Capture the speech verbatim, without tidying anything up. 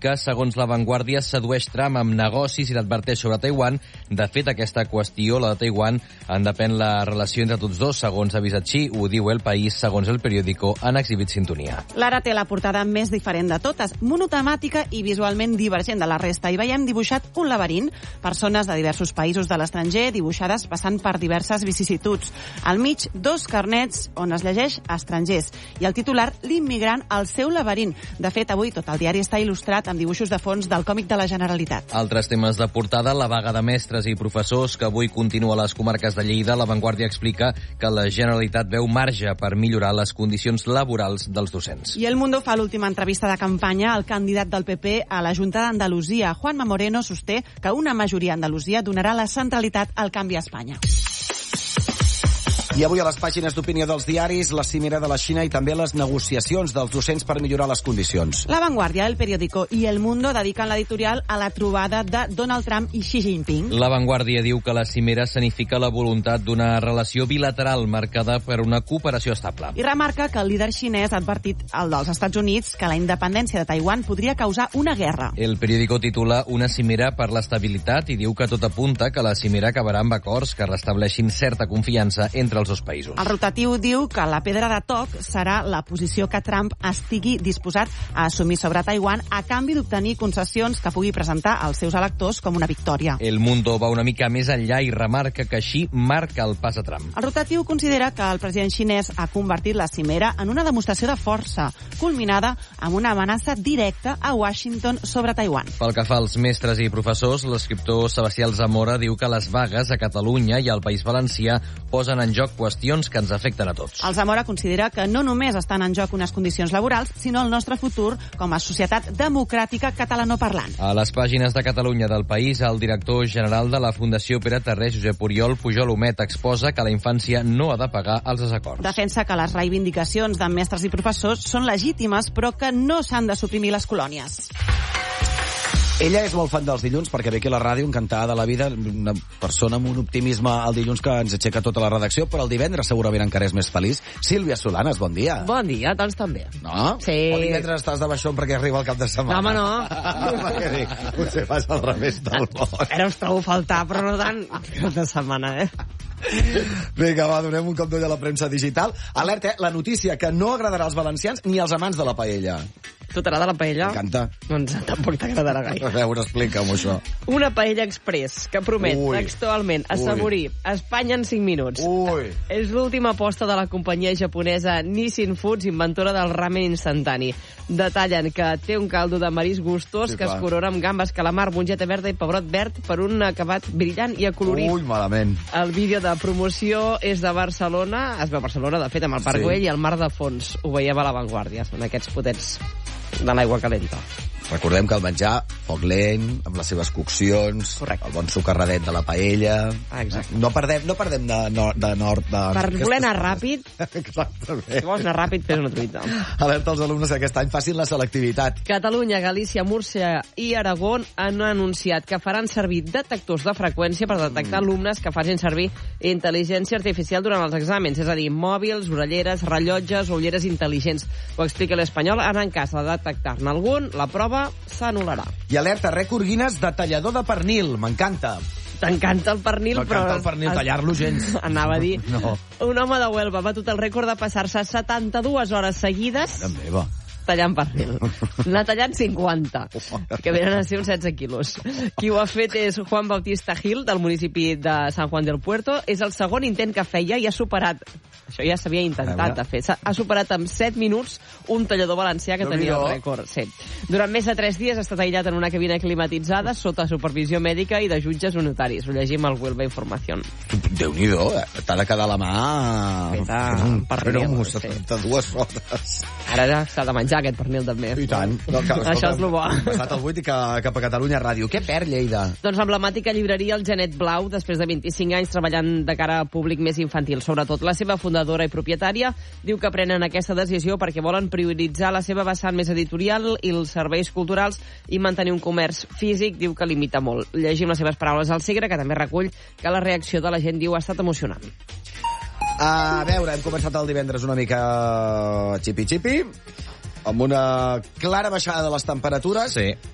que, segons La Vanguardia, sedueix Trump amb negocis i l'adverteix sobre Taiwan. De fet, aquesta qüestió, la de Taiwan, en depèn la relació entre tots dos, segons ha avisat Xi, ho diu El País, segons El Periódico, han exhibit sintonia. L'Ara té la portada més diferent de totes, monotemàtica i visualment divergent de la resta. Hi veiem dibuixat un laberint, persones de diversos països de l'estranger dibuixades passant per diverses vicissituds. Al mig, dos carnets on es llegeix estrangers. I el titular, l'immigrant al seu laberint. De fet, avui tot el diari està il·lustrat amb dibuixos de fons del còmic de la Generalitat. Altres temes de portada, la vaga de mestres i professors que avui continua a les comarques de Lleida. La Vanguardia explica que la Generalitat veu marge per millorar les condicions laborals dels docents. I El Mundo fa l'última entrevista de campanya al candidat del P P a la Junta d'Andalusia. Juanma Moreno sosté que una majoria a Andalusia donarà la centralitat al canvi a Espanya. I avui a les pàgines d'opinió dels diaris, la cimera de la Xina i també les negociacions dels docents per millorar les condicions. La Vanguardia, El Periódico i El Mundo dediquen l'editorial a la trobada de Donald Trump i Xi Jinping. La Vanguardia diu que la cimera significa la voluntat d'una relació bilateral marcada per una cooperació estable. I remarca que el líder xinès ha advertit al dels Estats Units que la independència de Taiwan podria causar una guerra. El Periódico titula Una cimera per l'estabilitat i diu que tot apunta que la cimera acabarà amb acords que restableixin certa confiança entre els dos països. El rotatiu diu que la pedra de toc serà la posició que Trump estigui disposat a assumir sobre Taiwan a canvi d'obtenir concessions que pugui presentar als seus electors com una victòria. El Mundo va una mica més enllà i remarca que així marca el pas a Trump. El rotatiu considera que el president xinès ha convertit la cimera en una demostració de força, culminada amb una amenaça directa a Washington sobre Taiwan. Pel que fa als mestres i professors, l'escriptor Sebastià Zamora diu que les vagues a Catalunya i al País Valencià posen en joc qüestions que ens afecten a tots. El Zamora considera que no només estan en joc unes condicions laborals, sinó el nostre futur com a societat democràtica catalanoparlant. A les pàgines de Catalunya del País, el director general de la Fundació Pere Tarrés, Josep Oriol Pujol Humet, exposa que la infància no ha de pagar els desacords. Defensa que les reivindicacions de mestres i professors són legítimes, però que no s'han de suprimir les colònies. Ella és molt fan dels dilluns perquè ve aquí a la ràdio encantada de la vida, una persona amb un optimisme al dilluns que ens aixeca tota la redacció, però el divendres segurament encara és més feliç. Sílvia Solanes, bon dia. Bon dia, doncs també. No? Sí. O divendres estàs de baixón perquè arriba el cap de setmana. Home, no. Perquè dic, potser vas al revés del món. Ara us trobo a faltar, però no tant cap de setmana, eh? Vinga, va, donem un cop d'ull a la premsa digital. Alerta, eh? La notícia que no agradarà als valencians ni als amants de la paella. Tu t'agrada la paella? M'encanta. Doncs tampoc t'agradarà gaire. A veure, explica'm això. Una paella express que promet Ui. textualment assaborir Espanya en cinc minuts. Ui. És l'última aposta de la companyia japonesa Nissin Foods, inventora del ramen instantani. Detallen que té un caldo de marisc gustós Sí, que clar. es corona amb gambes, calamar, mongeta verda i pebrot verd per un acabat brillant i acolorit. Ui, malament. El vídeo de promoció és de Barcelona, es veu a Barcelona, de fet, amb el Parc Sí. Güell i el mar de fons. Ho veiem a La Vanguardia, són aquests potents de l'aigua calenta. Recordem que el menjar, foc lent, amb les seves coccions, Correcte. el bon socarradet de la paella... Ah, exacte. No perdem, no perdem de, no, de nord... De, Per voler anar ràpid, Exactament. si vols anar ràpid, fes una truita. Alerta als alumnes que aquest any facin la selectivitat. Catalunya, Galícia, Múrcia i Aragó han anunciat que faran servir detectors de freqüència per detectar alumnes que facin servir intel·ligència artificial durant els exàmens, és a dir, mòbils, orelleres, rellotges o ulleres intel·ligents. Ho explica l'Espanyol. En cas de detectar-ne algun, la prova s'anul·larà. I alerta, rècord Guinness de tallador de pernil. M'encanta. T'encanta el pernil, però... M'encanta el pernil, tallar-lo gens. Anava a dir... No. Un home de Huelva ha batut el rècord de passar-se setanta-dues hores seguides Mare meva. tallant pernil. N'ha tallat cinquanta, que venen a ser uns setze quilos. Qui ho ha fet és Juan Bautista Gil, del municipi de San Juan del Puerto. És el segon intent que feia i ha superat... Això ja s'havia intentat de fer. Ha superat en set minuts un tallador valencià que tenia el rècord. Sí. Durant més de tres dies ha estat aïllat en una cabina climatitzada sota supervisió mèdica i de jutges o notaris. Ho llegim al Huelva Informació. Déu-n'hi-do, eh? T'ha de quedar la mà... Feta un pernil, pernil, sí. setanta-dues hores. Ara ja s'ha de menjar aquest pernil també. I tant. No, que, Això és el bo. Passat el vuit i que, cap a Catalunya Ràdio. Què perd Lleida? Doncs l'emblemàtica llibreria El Genet Blau, després de vint-i-cinc anys treballant de cara a públic més infantil. Sobretot la seva fundadora i propietària diu que prenen aquesta decisió perquè volen prioritzar la seva vessant més editorial i els serveis culturals i mantenir un comerç físic, diu que limita molt. Llegim les seves paraules al Segre, que també recull que la reacció de la gent, diu, ha estat emocionant. A veure, hem començat el divendres una mica xipi-xipi, amb una clara baixada de les temperatures. Sí.